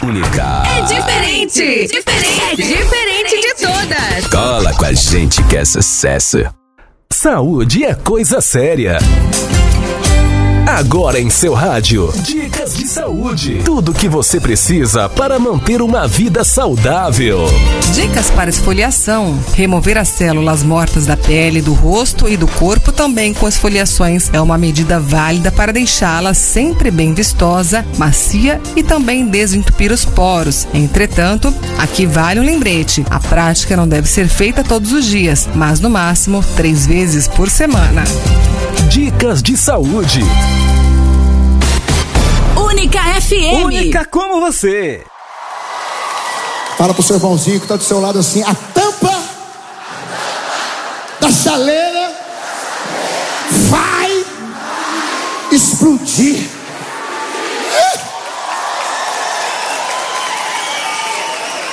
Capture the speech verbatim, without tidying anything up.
única. É diferente. Diferente. É diferente de todas. Cola com a gente que é sucesso. Saúde é coisa séria. Agora em seu rádio, dicas de saúde. Tudo o que você precisa para manter uma vida saudável. Dicas para esfoliação. Remover as células mortas da pele, do rosto e do corpo também com esfoliações é uma medida válida para deixá-la sempre bem vistosa, macia e também desentupir os poros. Entretanto, aqui vale um lembrete. A prática não deve ser feita todos os dias, mas no máximo três vezes por semana. Dicas de saúde. Única F M. Única como você. Fala pro seu irmãozinho que tá do seu lado assim: a tampa da chaleira vai explodir.